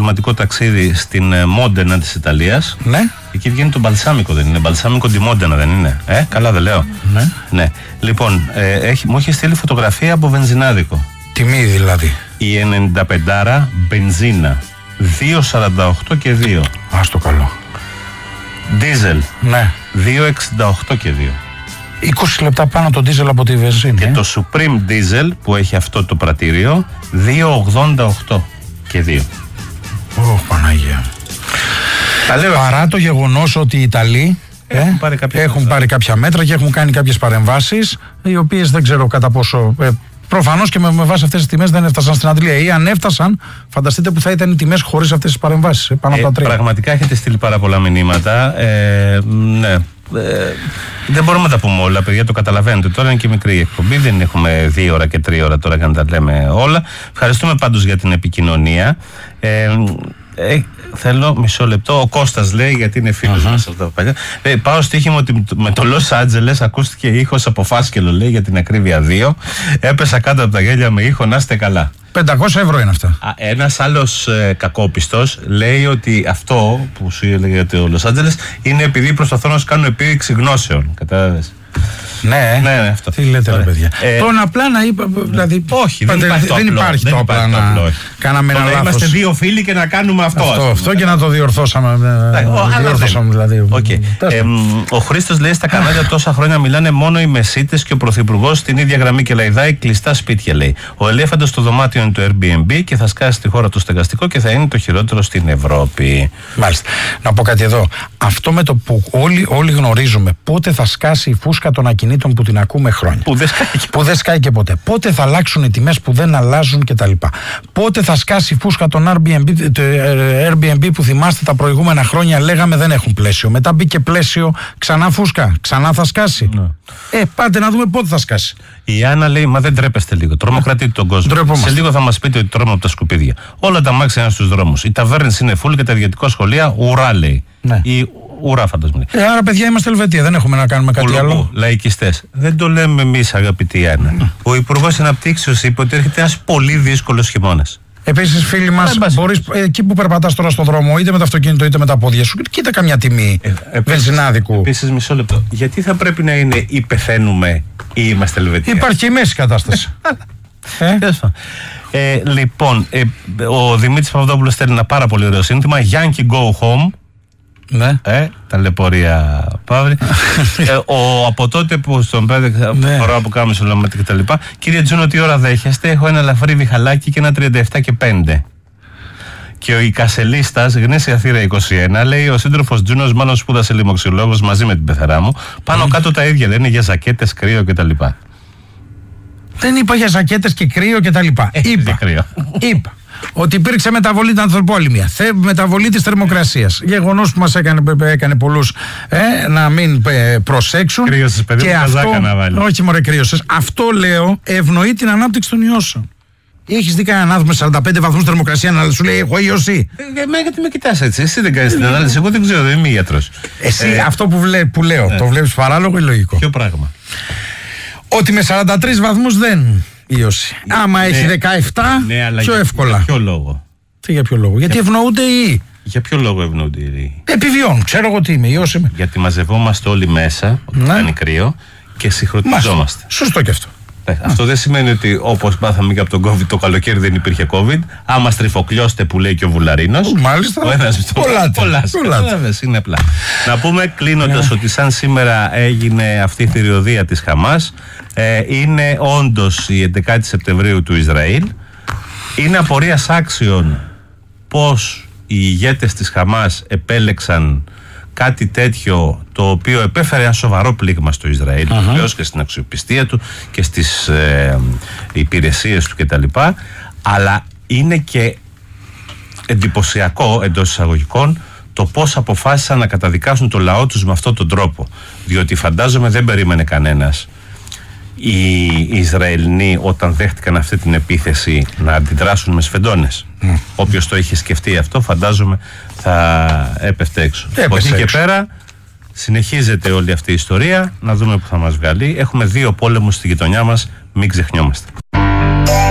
επαγγελματικό ταξίδι στην Μόντενα της Ιταλίας. Ναι. Εκεί βγαίνει το μπαλσάμικο, δεν είναι? Μπαλσάμικο di Μόντενα, δεν είναι? Καλά δεν λέω? Ναι. Λοιπόν, μου έχει στείλει φωτογραφία από βενζινάδικο. Τιμή δηλαδή. Η 95 μπενζίνα 2,48 και 2. Ας το καλό. Δίζελ. Ναι. 2,68 και 2. 20 λεπτά πάνω το δίζελ από τη βενζίνη. Και το Supreme Diesel που έχει αυτό το πρατήριο 2,88 και 2. Παναγία. Παρά το γεγονός ότι οι Ιταλοί έχουν πάρει κάποια μέτρα και έχουν κάνει κάποιες παρεμβάσεις, οι οποίες δεν ξέρω κατά πόσο. Προφανώς και με βάση αυτές τις τιμές δεν έφτασαν στην Αντλία. Ή αν έφτασαν, φανταστείτε που θα ήταν οι τιμές χωρίς αυτές τις παρεμβάσεις. Πάνω από τα 3. Πραγματικά έχετε στείλει πάρα πολλά μηνύματα. Ναι. Δεν μπορούμε να τα πούμε όλα, παιδιά, το καταλαβαίνετε. Τώρα είναι και μικρή εκπομπή, δεν έχουμε 2 ώρα και 3 ώρα τώρα για να τα λέμε όλα. Ευχαριστούμε πάντως για την επικοινωνία. Θέλω μισό λεπτό. Ο Κώστας λέει, γιατί είναι φίλος μας από τα παλιά. Πάω στοίχημα ότι με το Λος Άντζελες ακούστηκε ήχος από φάσκελο, λέει, για την ακρίβεια 2. Έπεσα κάτω από τα γέλια με ήχο, να είστε καλά. 500 ευρώ είναι αυτά. Ένας άλλος κακόπιστος λέει ότι αυτό που σου έλεγε ότι ο Λος Άντζελες είναι επειδή προσπαθώ να σου κάνω επίδειξη γνώσεων. Κατάλαβες? Ναι, αυτό. Τι λέτε, ρε παιδιά. Τον απλά να είπα. Δηλαδή, όχι, δεν υπάρχει το απλά να κάναμε ένα λάθος. Είμαστε 2 φίλοι και να κάνουμε αυτό. Αυτό και να το διορθώσαμε. Δηλαδή. Ο Χρήστος λέει: στα κανάλια τόσα χρόνια μιλάνε μόνο οι μεσίτες και ο πρωθυπουργός στην ίδια γραμμή και λαϊδάει κλειστά σπίτια, λέει. Ο ελέφαντος στο δωμάτιο είναι το Airbnb και θα σκάσει στη χώρα το στεγαστικό και θα είναι το χειρότερο στην Ευρώπη. Μάλιστα. Να πω κάτι εδώ. Αυτό με το που όλοι γνωρίζουμε πότε θα σκάσει η φούσκα των ακινήτων που την ακούμε χρόνια. Που δεν σκάει και ποτέ. Πότε θα αλλάξουν οι τιμές που δεν αλλάζουν κτλ. Πότε θα σκάσει η φούσκα των Airbnb που θυμάστε τα προηγούμενα χρόνια λέγαμε δεν έχουν πλαίσιο. Μετά μπήκε πλαίσιο, ξανά φούσκα, ξανά θα σκάσει. Πάτε να δούμε πότε θα σκάσει. Η Άννα λέει: μα δεν τρέπεστε λίγο. Τρομοκρατείτε τον κόσμο. Σε λίγο θα μας πείτε ότι τρώμε από τα σκουπίδια. Όλα τα μάξια είναι στους δρόμους. Οι ταβέρνες είναι full και τα ιδιωτικά σχολεία ουρά, λέει. Ουρά, φαντασμένα. Άρα, παιδιά, είμαστε Ελβετία. Δεν έχουμε να κάνουμε κάτι άλλο. Λαϊκιστές. Δεν το λέμε εμείς, αγαπητή Άννα. Ο Υπουργός Αναπτύξεως είπε ότι έρχεται ένας πολύ δύσκολος χειμώνας. Επίσης, φίλοι μας, μπορείς εκεί που περπατάς τώρα στον δρόμο, είτε με το αυτοκίνητο είτε με τα πόδια σου, κοίτα καμιά τιμή βενζινάδικου. Επίσης, μισό λεπτό. Γιατί θα πρέπει να είναι ή πεθαίνουμε ή είμαστε Ελβετία? Υπάρχει και η μέση κατάσταση. Λοιπόν, ο Δημήτρης Παπαδόπουλος θέλει ένα πάρα πολύ ωραίο σύνθημα. Yankee Go Home. Ναι. Ταλαιπωρία Παύρη. Από τότε που στον 5 φορά που κάνουμε σολομέτη και τα λοιπά. Κύριε Τζούνο, τι ώρα δέχεστε? Έχω ένα ελαφρύ βιχαλάκι και ένα 37 και 5. Και ο Ικασελίστας, γνήσια θύρα 21, λέει: ο σύντροφος Τζούνος μάλλον σπούδασε λοιμοξιολόγος μαζί με την πεθερά μου. Πάνω κάτω τα ίδια λένε για ζακέτες, κρύο κτλ. Δεν είπα για ζακέτες και κρύο κτλ. Είπα ότι υπήρξε μεταβολή την ανθροπόλυμια, μεταβολή της θερμοκρασίας. Γεγονός που μας έκανε πολλούς να μην προσέξουν. Κρύωσες, παιδί, και αυτό, να βάλει. Όχι μωρέ κρύωσες. Αυτό λέω ευνοεί την ανάπτυξη των ιώσεων. Έχεις δει κανέναν άνθρωπο με 45 βαθμούς θερμοκρασία να σου λέει έχω ίωση? Γιατί με κοιτάς έτσι? Εσύ δεν κάνεις την ανάλυση. Εγώ δεν ξέρω, δεν είμαι γιατρός. Εσύ αυτό που λέω, το βλέπεις παράλογο ή λογικό? Ποιο πράγμα? Ότι με 43 βαθμούς δεν ίωση. Άμα έχει 17, πιο εύκολα. Για ποιο λόγο? Για ποιο λόγο? Γιατί ευνοούνται οι. Για ποιο λόγο ευνοούνται οι? Επιβιώνουν. Ξέρω εγώ τι είμαι, ίωση είμαι. Γιατί μαζευόμαστε όλοι μέσα όταν κάνει κρύο και συγχρονιζόμαστε. Σωστό και αυτό. Αυτό δεν σημαίνει ότι όπως μάθαμε και από τον COVID το καλοκαίρι δεν υπήρχε COVID. Άμα στριφοκλιώστε που λέει και ο Βουλαρίνος. Μάλιστα. Πολλά. Είναι απλά. Να πούμε κλείνοντας ότι σαν σήμερα έγινε αυτή η θηριωδία της Χαμάς. Είναι όντως η 11η Σεπτεμβρίου του Ισραήλ. Είναι απορίας άξιων πως οι ηγέτες της Χαμάς επέλεξαν κάτι τέτοιο το οποίο επέφερε ένα σοβαρό πλήγμα στο Ισραήλ, βεβαίως και στην αξιοπιστία του και στις υπηρεσίες του κτλ. Αλλά είναι και εντυπωσιακό εντός εισαγωγικών το πώς αποφάσισαν να καταδικάσουν το λαό τους με αυτόν τον τρόπο. Διότι φαντάζομαι δεν περίμενε κανένας οι Ισραηλινοί όταν δέχτηκαν αυτή την επίθεση να αντιδράσουν με σφεντώνες. Όποιος το είχε σκεφτεί αυτό φαντάζομαι θα έπεφτε έξω. Από εκεί και πέρα συνεχίζεται όλη αυτή η ιστορία. Να δούμε που θα μας βγάλει. Έχουμε 2 πόλεμους στη γειτονιά μας, μην ξεχνιόμαστε.